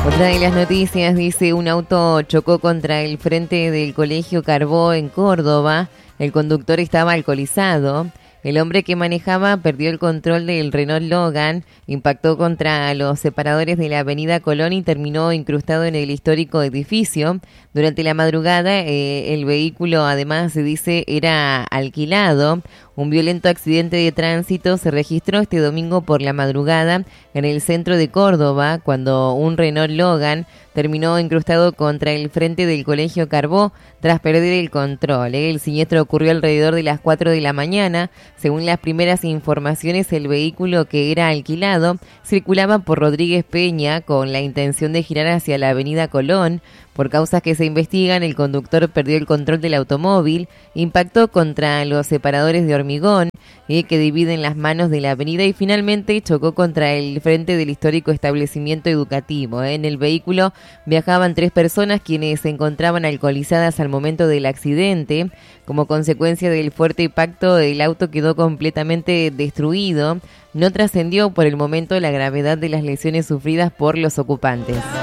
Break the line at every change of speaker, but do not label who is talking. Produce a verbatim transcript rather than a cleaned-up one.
Otra de las noticias dice: un auto chocó contra el frente del Colegio Carbó en Córdoba. El conductor estaba alcoholizado. El hombre que manejaba perdió el control del Renault Logan, impactó contra los separadores de la avenida Colón y terminó incrustado en el histórico edificio. Durante la madrugada, eh, el vehículo, además, se dice, era alquilado. Un violento accidente de tránsito se registró este domingo por la madrugada en el centro de Córdoba, cuando un Renault Logan terminó incrustado contra el frente del Colegio Carbó tras perder el control. El siniestro ocurrió alrededor de las cuatro de la mañana. Según las primeras informaciones, el vehículo, que era alquilado, circulaba por Rodríguez Peña con la intención de girar hacia la avenida Colón. Por causas que se investigan, el conductor perdió el control del automóvil, impactó contra los separadores de hormigón eh, que dividen las manos de la avenida y finalmente chocó contra el frente del histórico establecimiento educativo. Eh. En el vehículo viajaban tres personas quienes se encontraban alcoholizadas al momento del accidente. Como consecuencia del fuerte impacto, el auto quedó completamente destruido. No trascendió por el momento la gravedad de las lesiones sufridas por los ocupantes.